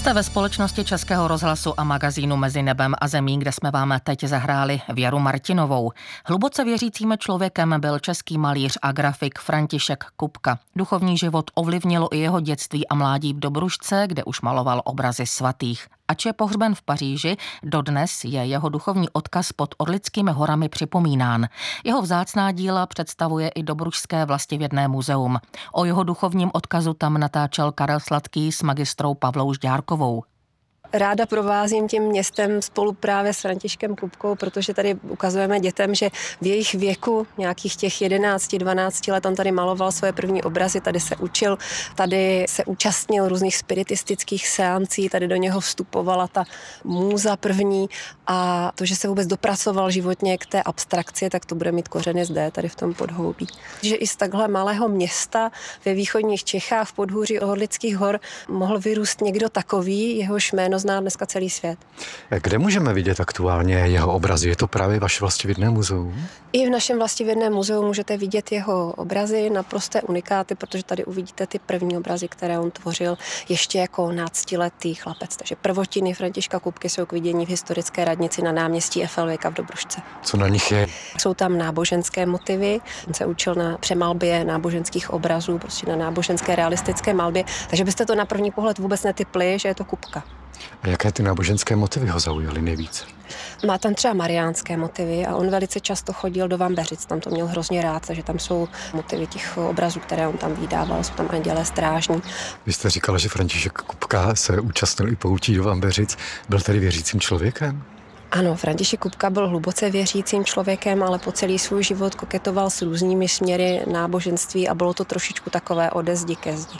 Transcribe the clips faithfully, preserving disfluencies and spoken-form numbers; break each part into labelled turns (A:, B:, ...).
A: Jste ve společnosti Českého rozhlasu a magazínu Mezi nebem a zemí, kde jsme vám teď zahráli Věru Martinovou. Hluboce věřícím člověkem byl český malíř a grafik František Kupka. Duchovní život ovlivnilo i jeho dětství a mládí v Dobrušce, kde už maloval obrazy svatých. Ač je pohřben v Paříži, dodnes je jeho duchovní odkaz pod Orlickými horami připomínán. Jeho vzácná díla představuje i Dobrušské vlastivědné muzeum. O jeho duchovním odkazu tam natáčel Karel Sladký s magistrou Pavlou Žďárkovou.
B: Ráda provázím tím městem spolu právě s Františkem Kupkou, protože tady ukazujeme dětem, že v jejich věku, nějakých těch jedenáct dvanáct let, on tady maloval svoje první obrazy, tady se učil, tady se účastnil různých spiritistických seancí, tady do něho vstupovala ta můza první a to, že se vůbec dopracoval životně k té abstrakci, tak to bude mít kořeny zde, tady v tom Podhoubí. Že i z takhle malého města ve východních Čechách v podhůří Orlických hor mohl vyrůst někdo takový, jehož jméno zná dneska celý svět.
C: Kde můžeme vidět aktuálně jeho obrazy? Je to právě vaše vlastivědné muzeum?
B: I v našem vlastivědném muzeu můžete vidět jeho obrazy, naprosté unikáty, protože tady uvidíte ty první obrazy, které on tvořil ještě jako náctiletý chlapec. Takže prvotiny Františka Kupky jsou k vidění v historické radnici na náměstí Effelwejka v Dobrušce.
C: Co na nich je?
B: Jsou tam náboženské motivy. On se učil na přemalbě náboženských obrazů, prostě na náboženské realistické malbě, takže byste to na první pohled vůbec netipli, že je to Kupka.
C: A jaké ty náboženské motivy ho zaujaly nejvíc?
B: Má tam třeba mariánské motivy a on velice často chodil do Vambeřic, tam to měl hrozně rád, takže tam jsou motivy těch obrazů, které on tam vydával, jsou tam andělé strážní.
C: Vy jste říkala, že František Kupka se účastnil i poutí do Vambeřic. Byl tedy věřícím člověkem?
B: Ano, František Kupka byl hluboce věřícím člověkem, ale po celý svůj život koketoval s různými směry náboženství a bylo to trošičku takové ode zdi ke zdi.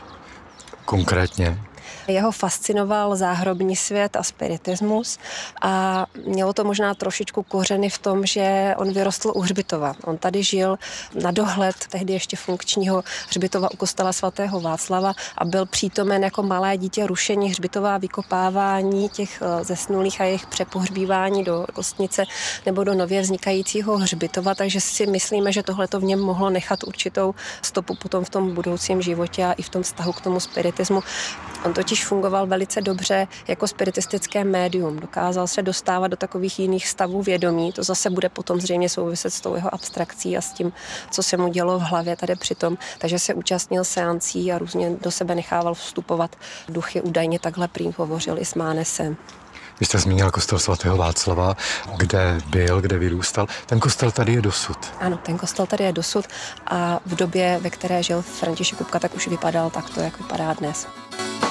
C: Konkrétně?
B: Jeho fascinoval záhrobní svět a spiritismus a mělo to možná trošičku kořeny v tom, že on vyrostl u hřbitova. On tady žil na dohled tehdy ještě funkčního hřbitova u kostela svatého Václava a byl přítomen jako malé dítě rušení hřbitova, vykopávání těch zesnulých a jejich přepohřbívání do kostnice nebo do nově vznikajícího hřbitova, takže si myslíme, že tohle to v něm mohlo nechat určitou stopu potom v tom budoucím životě a i v tom vztahu k tomu spiritismu. On totiž fungoval velice dobře jako spiritistické médium. Dokázal se dostávat do takových jiných stavů vědomí. To zase bude potom zřejmě souviset s tou jeho abstrakcí a s tím, co se mu dělo v hlavě tady přitom. Takže se účastnil seancí a různě do sebe nechával vstupovat duchy. Údajně takhle prý hovořil i s Mánesem.
C: Vy jste zmínil kostel svatého Václava, kde byl, kde vyrůstal. Ten kostel tady je dosud.
B: Ano, ten kostel tady je dosud a v době, ve které žil František Kupka, tak už vypadal takto, jak vypadá dnes.